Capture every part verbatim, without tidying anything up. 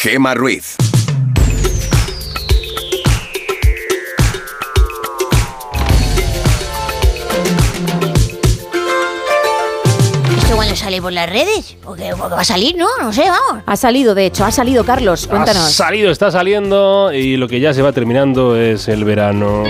Gema Ruiz. ¿Cuándo sale por las redes? ¿O qué, o qué va a salir, no? No sé, vamos. Ha salido, de hecho, ha salido, Carlos, cuéntanos. Ha salido, está saliendo y lo que ya se va terminando es el verano.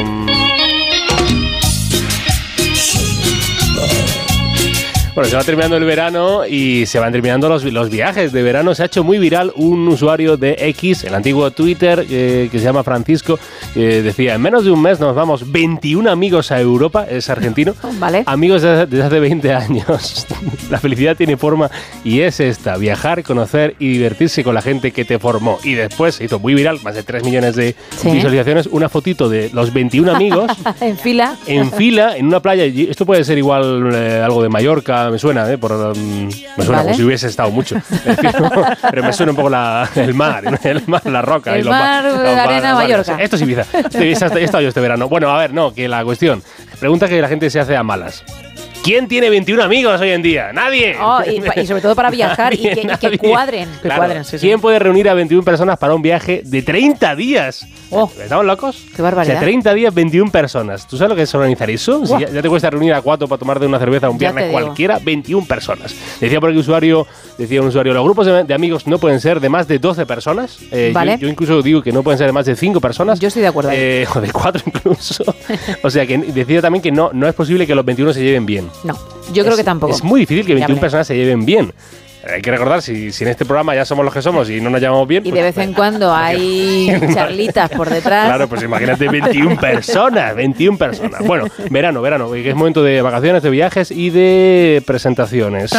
Bueno, se va terminando el verano y se van terminando los, los viajes de verano. Se ha hecho muy viral un usuario de X, el antiguo Twitter, eh, que se llama Francisco, que decía, en menos de un mes nos vamos veintiún amigos a Europa, es argentino, vale. Amigos desde, desde hace veinte años. La felicidad tiene forma y es esta, viajar, conocer y divertirse con la gente que te formó. Y después se hizo muy viral, más de tres millones de ¿sí? visualizaciones, una fotito de los veintiún amigos. En fila. En fila, en una playa. Esto puede ser igual eh, algo de Mallorca, me suena, ¿eh? Por, um, me suena ¿vale? Como si hubiese estado mucho. Decir, ¿no? Pero me suena un poco la, el mar, el mar, la roca. El y los mar, los la arena, Mallorca. Esto es Ibiza. He estado yo este verano. Bueno, a ver, no, que la cuestión. Pregunta que la gente se hace a malas. ¿Quién tiene veintiún amigos hoy en día? ¡Nadie! Oh, y, y sobre todo para viajar nadie, y, que, y que cuadren. Que claro. cuadren sí, ¿Quién sí. puede reunir a veintiún personas para un viaje de treinta días? Oh, ¿Estamos locos? ¡Qué barbaridad! O sea, treinta días, veintiún personas. ¿Tú sabes lo que es organizar eso? Si ya, ya te cuesta reunir a cuatro para tomarte una cerveza un viernes cualquiera, veintiún personas. Decía por aquí usuario, decía un usuario, los grupos de, de amigos no pueden ser de más de doce personas. Eh, vale. yo, yo incluso digo que no pueden ser de más de cinco personas. Yo estoy de acuerdo. Eh, o de cuatro incluso. O sea, que decía también que no, no es posible que los veintiuno se lleven bien. No, yo creo es, que tampoco. Es muy difícil que veintiún Viable. personas se lleven bien. Hay que recordar, si, si en este programa ya somos los que somos y no nos llamamos bien... Y pues, de vez en cuando hay charlitas por detrás. Claro, pues imagínate veintiún personas, veintiún personas. Bueno, verano, verano, que es momento de vacaciones, de viajes y de presentaciones.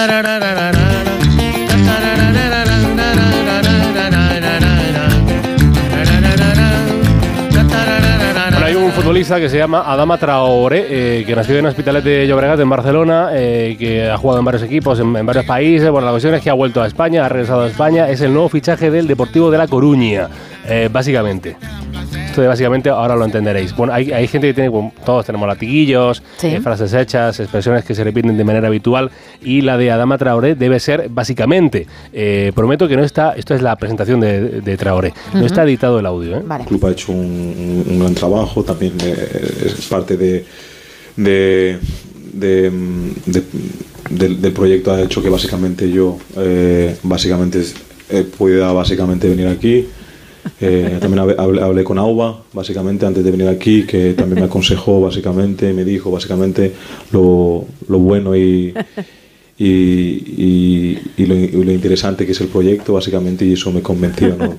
Hay un futbolista que se llama Adama Traoré, eh, que nació en Hospitalet de Llobregat, en Barcelona, eh, que ha jugado en varios equipos, en, en varios países. Bueno, la cuestión es que ha vuelto a España, ha regresado a España. Es el nuevo fichaje del Deportivo de La Coruña, eh, básicamente. Esto de básicamente ahora lo entenderéis. Bueno, hay, hay gente que tiene, bueno, todos tenemos latiguillos, sí. eh, frases hechas, expresiones que se repiten de manera habitual, y la de Adama Traoré debe ser básicamente. Eh, prometo que no está, esto es la presentación de, de Traoré, uh-huh. no está editado el audio. ¿eh? Vale. El club ha hecho un, un gran trabajo, también eh, es parte de, de, de, de, de del proyecto, ha hecho que básicamente yo eh, básicamente eh, pueda básicamente venir aquí. Eh, también hablé, hablé con Auba básicamente antes de venir aquí, que también me aconsejó básicamente, me dijo básicamente lo, lo bueno y, y, y, y, lo, y lo interesante que es el proyecto básicamente, y eso me convenció, ¿no?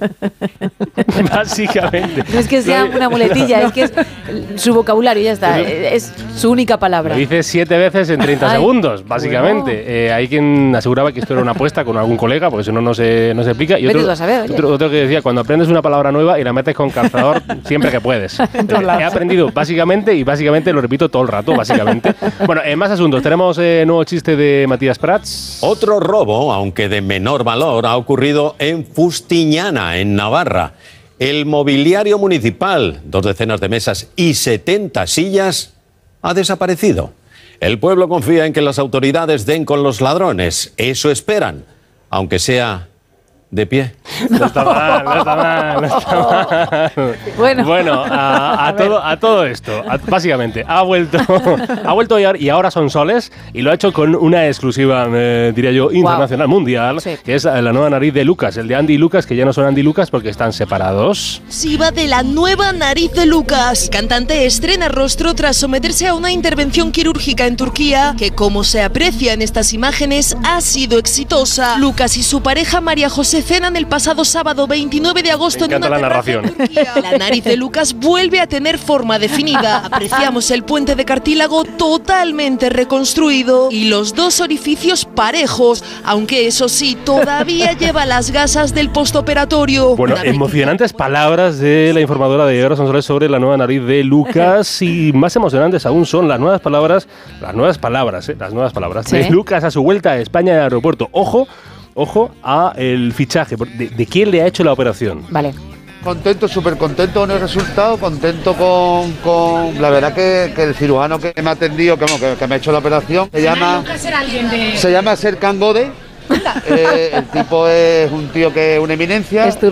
Básicamente. No es que sea una muletilla, es que es su vocabulario, ya está, es su única palabra. Lo dice siete veces en treinta Ay, segundos, básicamente. Bueno. Eh, hay quien aseguraba que esto era una apuesta con algún colega, porque si no, no se, no se explica. Y otro, a saber, otro, otro que decía, cuando aprendes una palabra nueva y la metes con calzador siempre que puedes. Eh, he aprendido básicamente, y básicamente lo repito todo el rato, básicamente. Bueno, en más asuntos, tenemos eh, nuevo chiste de Matías Prats. Otro robo, aunque de menor valor, ha ocurrido en Fustiñana, en Navarra. El mobiliario municipal, dos decenas de mesas y setenta sillas, ha desaparecido. El pueblo confía en que las autoridades den con los ladrones. Eso esperan, aunque sea de pie. No está mal, no está mal, no está mal. Bueno, bueno a, a, a, todo, a todo esto, a, básicamente, ha vuelto ha vuelto y ahora son soles, y lo ha hecho con una exclusiva, eh, diría yo, internacional, wow. mundial, sí. que es la nueva nariz de Lucas, el de Andy y Lucas, que ya no son Andy y Lucas porque están separados. Sí, va de la nueva nariz de Lucas. El cantante estrena rostro tras someterse a una intervención quirúrgica en Turquía, que, como se aprecia en estas imágenes, ha sido exitosa. Lucas y su pareja María José cenan el pasado sábado veintinueve de agosto en una la narración. En Turquía. La nariz de Lucas vuelve a tener forma definida. Apreciamos el puente de cartílago totalmente reconstruido y los dos orificios parejos, aunque eso sí, todavía lleva las gasas del postoperatorio. Bueno, emocionantes palabras de la informadora de Ahora son soles sobre la nueva nariz de Lucas, y más emocionantes aún son las nuevas palabras, las nuevas palabras, ¿eh? las nuevas palabras ¿Sí? de Lucas a su vuelta a España en el aeropuerto. Ojo, Ojo a el fichaje. ¿De, de quién le ha hecho la operación? Vale. Contento, súper contento con el resultado, contento con, con la verdad que, que el cirujano que me ha atendido, que, que, que me ha hecho la operación, se llama, se llama Serkan Gode. Eh, el tipo es un tío que es una eminencia.